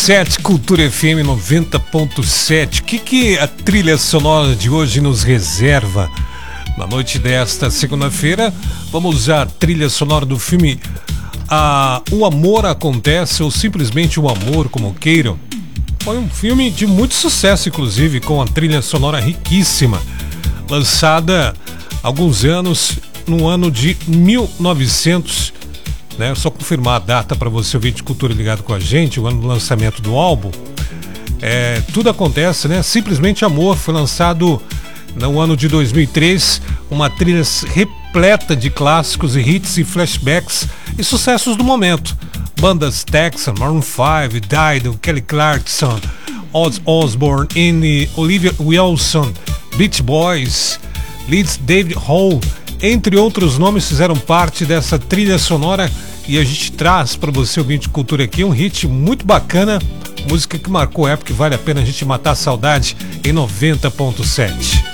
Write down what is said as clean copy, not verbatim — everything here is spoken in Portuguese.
7 Cultura FM 90.7. O que a trilha sonora de hoje nos reserva? Na noite desta segunda-feira, vamos usar a trilha sonora do filme O Amor Acontece, ou simplesmente O Amor, como queiram. Foi um filme de muito sucesso, inclusive, com a trilha sonora riquíssima, lançada há alguns anos, no ano de 1900. Só confirmar a data para você, ouvinte de Cultura ligado com a gente, o ano do lançamento do álbum. Tudo acontece, Simplesmente Amor foi lançado no ano de 2003, uma trilha repleta de clássicos e hits e flashbacks e sucessos do momento. Bandas Texan, Maroon 5, Dido, Kelly Clarkson, Ozzy Osbourne, Olivia Wilson, Beach Boys, Leeds David Hall, entre outros nomes, fizeram parte dessa trilha sonora, e a gente traz para você, ouvinte de Cultura, aqui um hit muito bacana, música que marcou a época e vale a pena a gente matar a saudade, em 90.7.